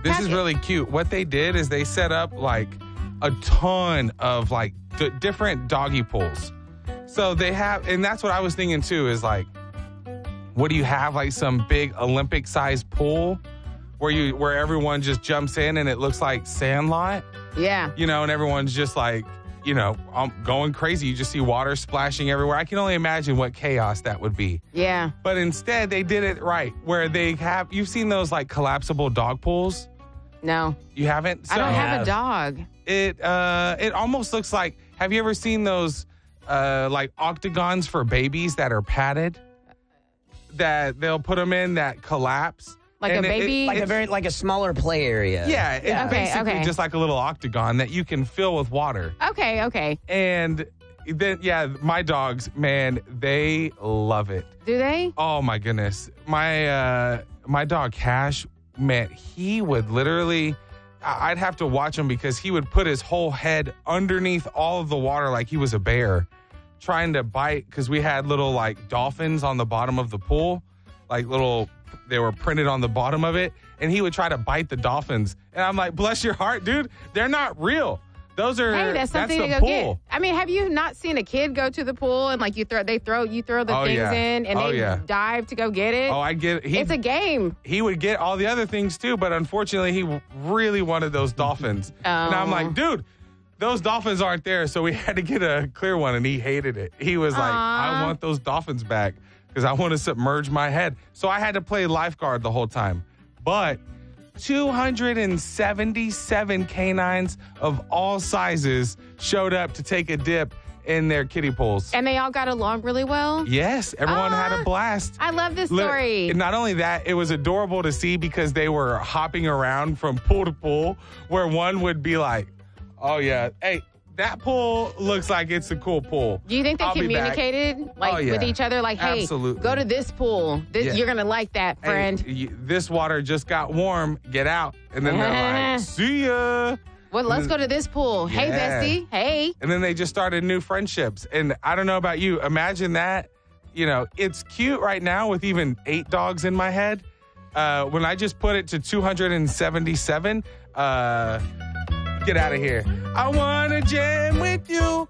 This is really cute. What they did is they set up like a ton of like different doggy pools. So they have, and that's what I was thinking too, is like, what do you have, like some big Olympic sized pool where everyone just jumps in and it looks like Sandlot? Yeah. You know, and everyone's just like, you know, going crazy. You just see water splashing everywhere. I can only imagine what chaos that would be. Yeah. But instead, they did it right, where they have, you've seen those like collapsible dog pools? No. You haven't? I don't have a dog. It almost looks like, have you ever seen those like octagons for babies that are padded? That they'll put them in that collapse. Like a baby? Like a smaller play area. Yeah, it's basically just like a little octagon that you can fill with water. Okay. And then, yeah, my dogs, man, they love it. Do they? Oh, my goodness. My dog, Cash, man, he would literally, I'd have to watch him because he would put his whole head underneath all of the water like he was a bear, trying to bite, because we had little, like, dolphins on the bottom of the pool, like little... They were printed on the bottom of it, and he would try to bite the dolphins. And I'm like, bless your heart, dude. They're not real. Those are that's something the to go pool. get. I mean, have you not seen a kid go to the pool and like you throw the things in and they dive to go get it? Oh, I get it. It's a game. He would get all the other things too, but unfortunately, he really wanted those dolphins. And I'm like, dude, those dolphins aren't there, so we had to get a clear one, and he hated it. He was like, I want those dolphins back, because I want to submerge my head. So I had to play lifeguard the whole time. But 277 canines of all sizes showed up to take a dip in their kiddie pools. And they all got along really well? Yes, everyone had a blast. I love this story. Not only that, it was adorable to see because they were hopping around from pool to pool, where one would be like, oh yeah, hey, that pool looks like it's a cool pool. Do you think they communicated with each other? Like, hey, absolutely. Go to this pool. You're going to like that, friend. Hey, this water just got warm. Get out. And then they're like, see ya. Well, let's go to this pool. Yeah. Hey, bestie. Hey. And then they just started new friendships. And I don't know about you. Imagine that. You know, it's cute right now with even 8 dogs in my head. When I just put it to 277, get out of here. I want to jam with you.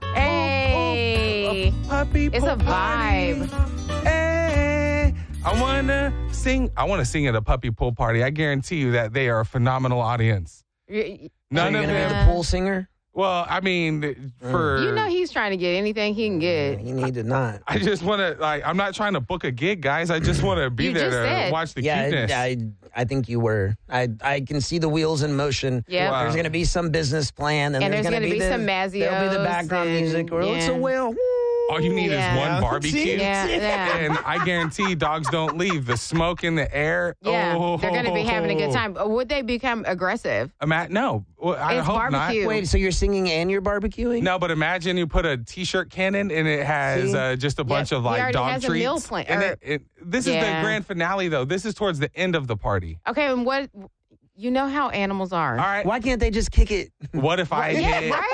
Hey. A puppy it's a vibe. Hey. I want to sing at a puppy pool party. I guarantee you that they are a phenomenal audience. None of them. Be the pool singer? Well, I mean, he's trying to get anything he can get. He need to not. I just want to, I'm not trying to book a gig, guys. I just want to be there to watch the cuteness. I think you were. I can see the wheels in motion. Yeah. Wow. There's going to be some business plan. And there's going to be some Mazzios. There'll be the background music. Or it's a whale. All you need is one barbecue. Yeah. And I guarantee dogs don't leave. The smoke in the air. Yeah, they're going to be having a good time. Would they become aggressive? No. Well, I hope barbecue. not. Wait, so you're singing and you're barbecuing? No, but imagine you put a T-shirt cannon and it has just a bunch of like dog treats. Meal plan. This is the grand finale, though. This is towards the end of the party. Okay, and what... You know how animals are. All right. Why can't they just kick it? What if I hit a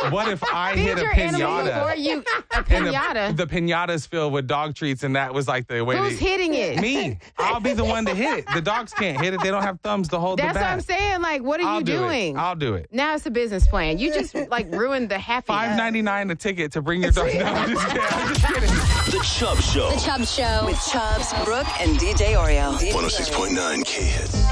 pinata? A pinata? And the pinata's filled with dog treats, and that was like the way. Who's hitting it? Me. I'll be the one to hit it. The dogs can't hit it. They don't have thumbs to hold the bat. That's what I'm saying. Like, what are you doing? I'll do it. Now it's a business plan. You just ruined the happy. $5.99 a ticket to bring your dog. No, I'm just kidding. The Chubb Show. The Chubb Show with Chubbs, Brooke, and DJ Oreo. 106.9 K-Hits.